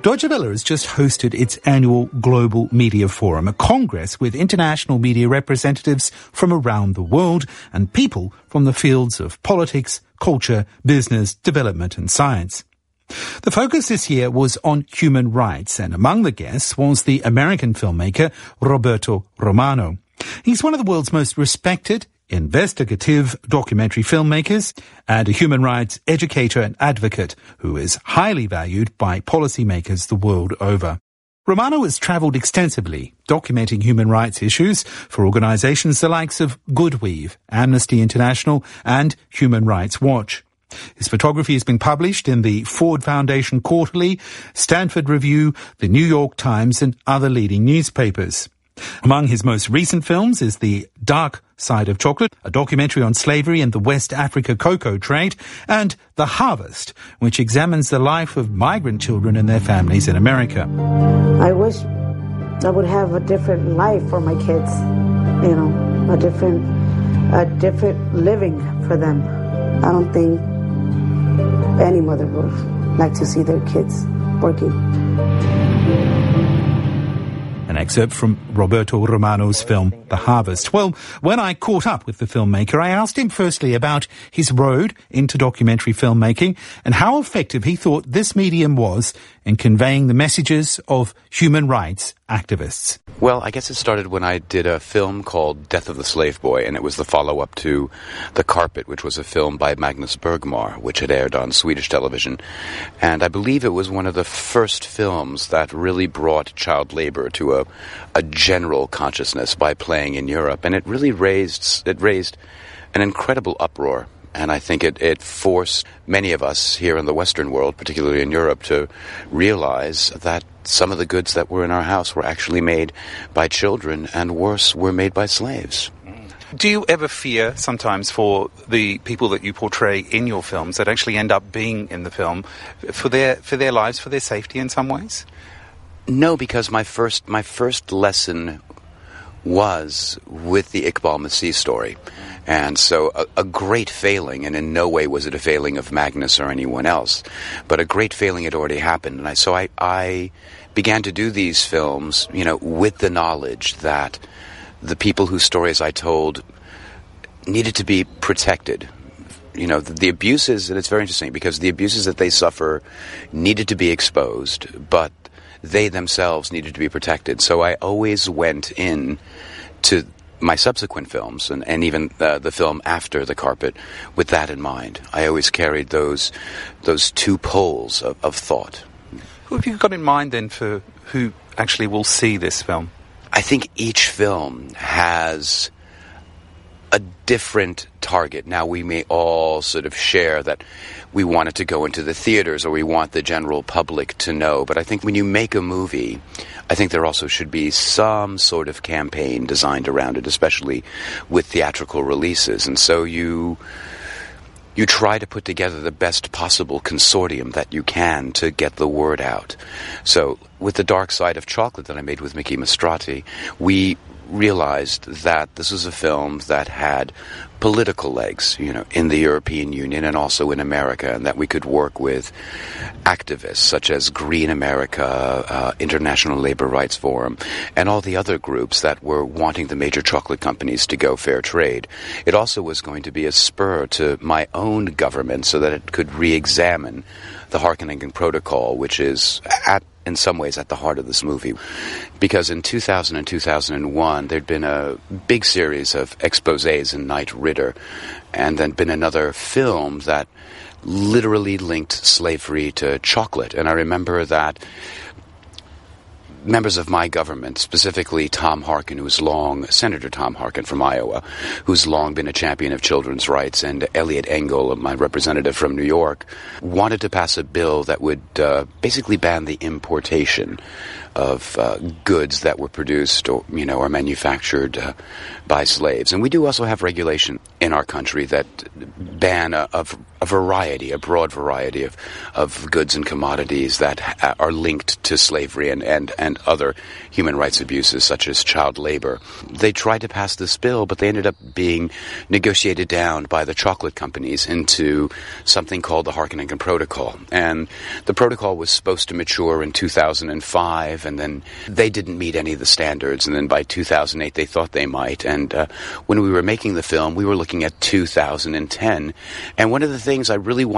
Deutsche Welle has just hosted its annual Global Media Forum, a congress with international media representatives from around the world and people from the fields of politics, culture, business, development and science. The focus this year was on human rights, and among the guests was the American filmmaker Roberto Romano. He's one of the world's most respected investigative documentary filmmakers and a human rights educator and advocate who is highly valued by policymakers the world over. Romano has travelled extensively, documenting human rights issues for organisations the likes of Goodweave, Amnesty International and Human Rights Watch. His photography has been published in the Ford Foundation Quarterly, Stanford Review, the New York Times and other leading newspapers. Among his most recent films is The Dark Side of Chocolate, a documentary on slavery and the West Africa cocoa trade, and The Harvest, which examines the life of migrant children and their families in America. I wish I would have a different life for my kids, a different living for them. I don't think any mother would like to see their kids working. An excerpt from Roberto Romano's film, The Harvest. Well, when I caught up with the filmmaker, I asked him firstly about his road into documentary filmmaking and how effective he thought this medium was in conveying the messages of human rights activists. Well, I guess it started when I did a film called Death of the Slave Boy, and it was the follow-up to The Carpet, which was a film by Magnus Bergmar, which had aired on Swedish television. And I believe it was one of the first films that really brought child labor to a general consciousness by playing in Europe. And it really raised an incredible uproar. And I think it forced many of us here in the Western world, particularly in Europe, to realize that some of the goods that were in our house were actually made by children, and worse, were made by slaves. Do you ever fear sometimes for the people that you portray in your films that actually end up being in the film, for their lives, for their safety in some ways? No, because my first lesson was with the Iqbal Masih story. And so a great failing, and in no way was it a failing of Magnus or anyone else, but a great failing had already happened. And so I began to do these films, with the knowledge that the people whose stories I told needed to be protected. The abuses, and it's very interesting because the abuses that they suffer needed to be exposed, but they themselves needed to be protected. So I always went in to my subsequent films, and even the film after The Carpet, with that in mind. I always carried those two poles of thought. Who have you got in mind then for who actually will see this film? I think each film has a different target. Now, we may all sort of share that we want it to go into the theaters or we want the general public to know, but I think when you make a movie, I think there also should be some sort of campaign designed around it, especially with theatrical releases. And so you try to put together the best possible consortium that you can to get the word out. So with The Dark Side of Chocolate that I made with Mickey Mastrati, we realized that this was a film that had political legs, in the European Union and also in America, and that we could work with activists such as Green America, International Labor Rights Forum, and all the other groups that were wanting the major chocolate companies to go fair trade. It also was going to be a spur to my own government so that it could re-examine the Harkonnen Protocol, which is in some ways at the heart of this movie. Because in 2000 and 2001, there'd been a big series of exposés in Knight Ridder, and then been another film that literally linked slavery to chocolate. And I remember that members of my government, specifically Tom Harkin, Senator Tom Harkin from Iowa, who's long been a champion of children's rights, and Elliot Engel, my representative from New York, wanted to pass a bill that would basically ban the importation goods that were produced or manufactured by slaves. And we do also have regulation in our country that ban a broad variety of goods and commodities that are linked to slavery and other human rights abuses, such as child labor. They tried to pass this bill, but they ended up being negotiated down by the chocolate companies into something called the Harkin-Engen Protocol. And the protocol was supposed to mature in 2005, and then they didn't meet any of the standards. And then by 2008, they thought they might. And when we were making the film, we were looking at 2010. And one of the things I really